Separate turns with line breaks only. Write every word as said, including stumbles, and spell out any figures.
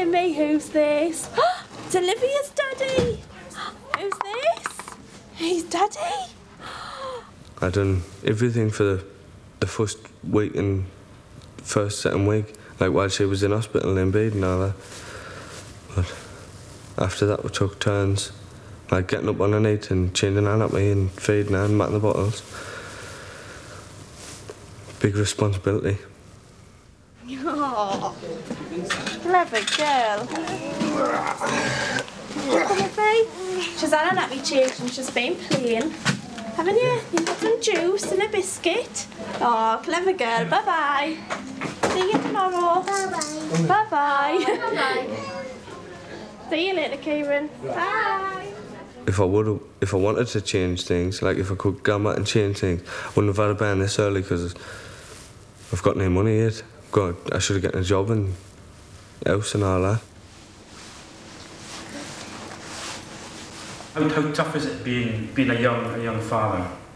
telling me who's this? It's Olivia's daddy. Who's this? He's daddy.
I done everything for the, the first week and first second week, like while she was in hospital in bed and all that. But after that we took turns, like getting up on the night and changing her nappy and feeding her and matting the bottles. Big responsibility.
Oh, clever girl. Come with me. She's had her nappy changed and she's been playing. Haven't you? You've got some juice and a biscuit. Oh, clever girl. Bye-bye. See you tomorrow.
Bye-bye.
Bye-bye.
Bye-bye.
See you later, Kieran. Bye.
If I would, if I wanted to change things, like if I could go back and change things, I wouldn't have had a band this early because I've got no money yet. God, I should have gotten a job and house and all that.
How, how tough is it being being a young a young father?